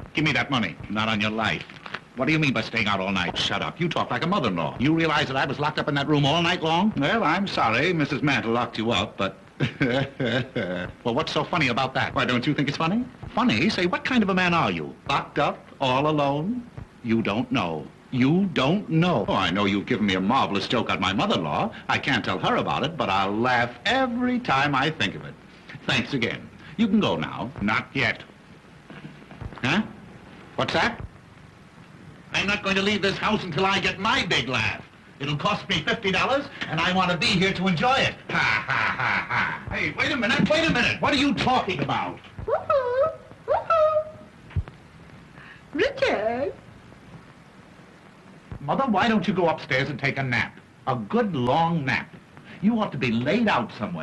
Give me that money. Not on your life. What do you mean by staying out all night? Shut up. You talk like a mother-in-law. You realize that I was locked up in that room all night long? Well, I'm sorry Mrs. Mantle locked you up, but... Well, what's so funny about that? Why, don't you think it's funny? Funny? Say, what kind of a man are you? Locked up? All alone? You don't know. You don't know. Oh, I know you've given me a marvelous joke on my mother-in-law. I can't tell her about it, but I'll laugh every time I think of it. Thanks again. You can go now. Not yet. Huh? What's that? I'm not going to leave this house until I get my big laugh. It'll cost me $50, and I want to be here to enjoy it. Ha, ha, ha, ha. Hey, wait a minute, wait a minute. What are you talking about? Woohoo! Woohoo! Richard! Mother, why don't you go upstairs and take a nap? A good long nap. You ought to be laid out somewhere.